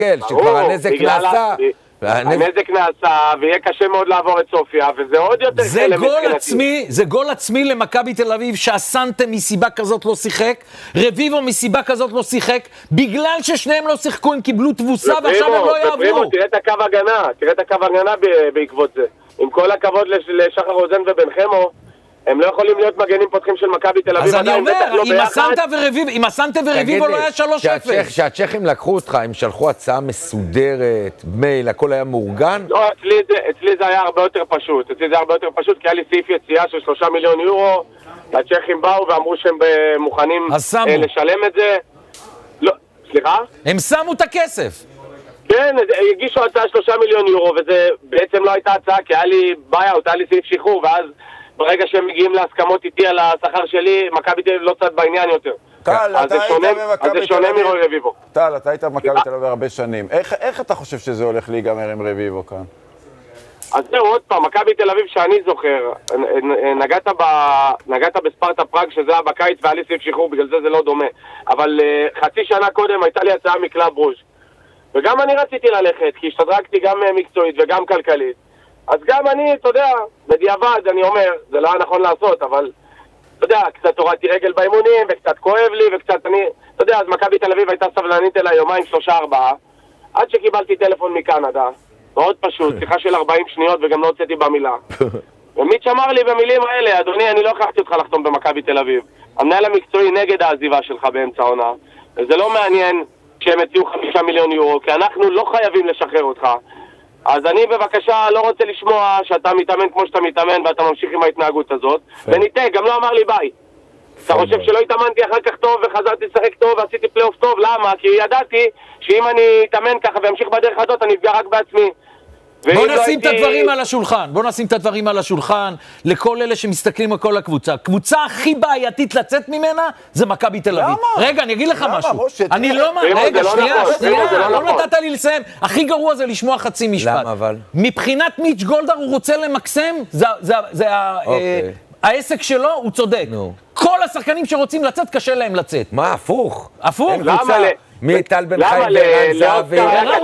שכבר הנזק נעשה. הנזק נעשה, ויהיה קשה מאוד לעבור את סופיה, וזה עוד יותר זה גול עצמי למכבי תל אביב, שהסנטה מסיבה כזאת לא שיחק, רביבו מסיבה כזאת לא שיחק, בגלל ששניהם לא שיחקו, הם קיבלו תבוסה, ועכשיו הם לא יעברו. תראה את הקו הגנה בעקבות זה. עם כל הכבוד לשחר רוזן ובן חמו, הם לא יכולים להיות מגנים פותחים של מכבי תל אביב. אז אני אומר, אם הסנטה ורביבו לא היה 3-0. כשהצ'כים לקחו אותך, הם שלחו הצעה מסודרת, מייל, הכל היה מאורגן? לא, אצלי זה היה הרבה יותר פשוט. כי היה לי סעיף יציאה של 3 מיליון יורו, הצ'כים באו ואמרו שהם מוכנים לשלם את זה. לא, סליחה? הם שמו את הכסף. כן, הגישו הצעה 3 מיליון יורו, וזה בעצם לא הייתה הצעה, כי היה לי ביי-אוט, היה לי סעיף שחרור, ואז ברגע שהם מגיעים להסכמות איתי על השכר שלי, מכבי תל אביב לא צד בעניין יותר. טל, אתה זה שונה מרוי רביבו. טל, אתה היית במכבי תל אביב הרבה שנים. איך אתה חושב שזה הולך להיגמר עם רביבו כאן? אז זהו, עוד פעם, מכבי תל אביב שאני זוכר, נגעת בספרטה פראג, שזה היה בקיץ, והיה לי סעיף שחרור, בגלל זה לא דומה. אבל חצי שנה קודם הייתה לי הצעה מקלאב רוז', וגם אני רציתי ללכת, כי השתדרגתי גם מקצועית וגם כלכלית. אז גם אני, אתה יודע, בדיעבד, אני אומר, זה לא היה נכון לעשות, אבל, אתה יודע, קצת הורדתי רגל באימונים, וקצת כואב לי, וקצת אני, אתה יודע, אז מכבי תל אביב הייתה סבלנית אליי יומיים, 3-4, עד שקיבלתי טלפון מקנדה, מאוד פשוט, שיחה של 40 שניות, וגם לא הוצאתי במילה. ומיץ' אמר לי במילים האלה, אדוני, אני לא הכרחתי אותך לחתום במכבי תל אביב. המנהל המקצועי נגד העזיבה שלך באמצע העונה, וזה לא מעניין שהם הציעו 5 מיליון יורו, כי אנחנו לא חייבים לשחרר אותך. אז אני בבקשה לא רוצה לשמוע שאתה מתאמן כמו שאתה מתאמן ואתה ממשיך עם ההתנהגות הזאת. וניתן, גם לא אמר לי ביי. אתה חושב שלא התאמנתי אחר כך טוב וחזרתי לשחק טוב ועשיתי פלייאוף טוב? למה? כי ידעתי שאם אני אתאמן ככה ואמשיך בדרך הזאת אני אפגע רק בעצמי. בוא נשים את הדברים על השולחן, לכל אלה שמסתכלים על כל הקבוצה. הקבוצה הכי בעייתית לצאת ממנה זה מכבי תל אביב. רגע, אני אגיד לך משהו. אני לא... רגע, שנייה, לא נתת לי לסיים. הכי גרוע זה לשמוע חצי משפט. למה אבל? מבחינת מיץ' גולדהר הוא רוצה למקסם, זה העסק שלו, הוא צודק. כל השחקנים שרוצים לצאת, קשה להם לצאת. מה, הפוך? הפוך? למה? מטל בן חי וערן זהבי.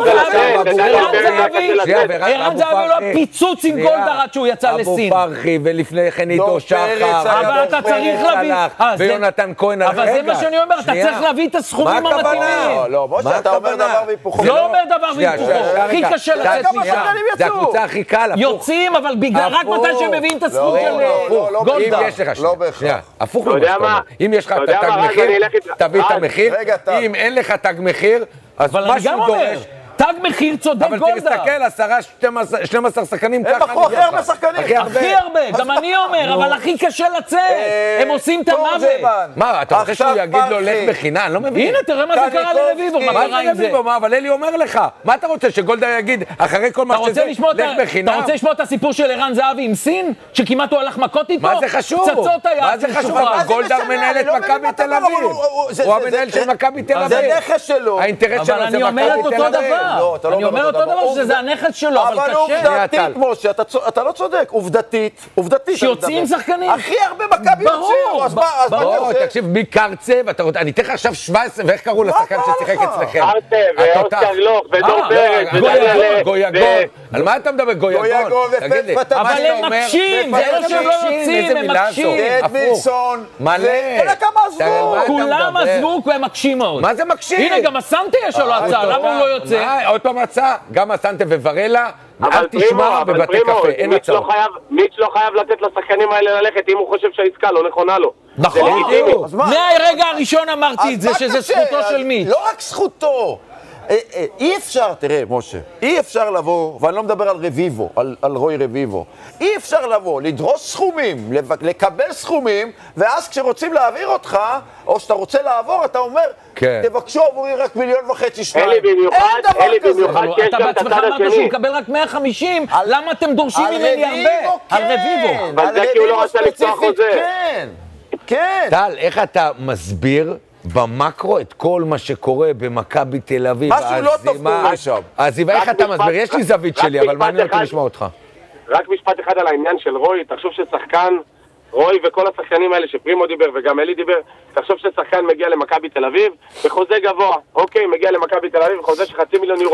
ערן זהבי לא פיצוץ עם גולדהר עד שהוא יצא לסין. אבו פרחי ולפני כן איתו שחר. אבל אתה צריך להביא... ויונתן כהן. אבל זה מה שאני אומר, אתה צריך להביא את הסכומים המתאימים. לא, משה, אתה אומר דבר והיפוכו. לא אומר דבר והיפוכו. הכי קשה לצאת משם. זה הקבוצה הכי קל. יוצאים, אבל רק מתי שהם מביאים את הזכות של גולדהר. לא בהכרח. הפוך למה שאתה אומר. אם יש לך את התג מחיר, תביא את המחיר. אם אין לך תג מחיר, אז משהו דורש. תג מחיר צודק גולדהר. אבל תסתכל, 12 שחקנים הם בחרו הכי הרבה שחקנים. הכי הרבה, גם אני אומר, אבל הכי קשה לצאת. הם עושים את המוות. מה, אתה רוצה שהוא יגיד לו לך בחינה? אני לא מבין. הנה, תראה מה זה קרה לרביבו, מה קרה עם זה? אבל אלי אומר לך, מה אתה רוצה, שגולדהר יגיד אחרי כל מה שזה, לך בחינה? אתה רוצה לשמוע את הסיפור של ערן זהבי עם סין? שכמעט הוא הלך מכות איתו? מה זה חשוב? פצצות היד. מה זה חשוב? גולדהר מנהל את מכבי תל אביב. הוא המנהל של מכבי תל אביב. זה נכס שלו. האינטרס שלו זה מכבי תל אביב. אני אומר אותו דבר שזה הנכד שלו, אבל קשה. אבל עובדתית, משה, אתה לא צודק, עובדתית. שיוצאים שחקנים. הכי הרבה מכבי יוצאים. ברור, תקשיב, מי קרצב, אני אתן לך עכשיו 17, ואיך קראו לשחקן ששיחק אצלכם? קרצב, ואוסקר גלוך, ודור פרץ, גויגון. על מה אתה מדבר, גויגון? אבל הם מקשים, זה לא שהם לא יוצאים, הם מקשים. אדמילסון, מלא. כמה עזבו. כולם עזבו, והם מקשים מאוד. מה זה מקשים? הנה, גם הסנטה יש לו הצעה, למה הוא לא יוצא? עוד פעם הצעה, גם הסנטה וורלה, אל תשמע בבתי קפה, אין הצעות. מיץ' לא חייב לתת לשחקנים האלה ללכת אם הוא חושב שהעסקה לא נכונה לו. נכון, מהרגע הראשון אמרתי את זה, שזה זכותו של מיץ'. לא רק זכותו. אי אפשר, תראה, משה, אי אפשר לבוא, ואני לא מדבר על רביבו, על רוי רביבו, אי אפשר לבוא, לדרוש סכומים, לקבל סכומים, ואז כשרוצים להעביר אותך, או שאתה רוצה לעבור, אתה אומר, תבקשו עבורי רק 1.5 מיליון, 2. אלי במיוחד, שיש גם את הצד השני. אתה בעצמך אמרת שהוא מקבל רק 150, למה אתם דורשים ממני הרבה? על רביבו. אבל זה כי הוא לא רצה לפתוח חוזה. כן. טל, איך אתה מסביר במקרו את כל מה שקורה במכבי תל אביב? משהו לא טוב קורה שם. העזיבה, איך אתה מסביר? יש לי זווית שלי, אבל מעניין אותי לשמוע אותך. רק משפט אחד על העניין של רוי, תחשוב ששחקן, רוי וכל השחקנים האלה שפרימו דיבר וגם אלי דיבר, תחשוב ששחקן מגיע למכבי תל אביב בחוזה גבוה, אוקיי, מגיע למכבי תל אביב בחוזה של 500,000 יורו.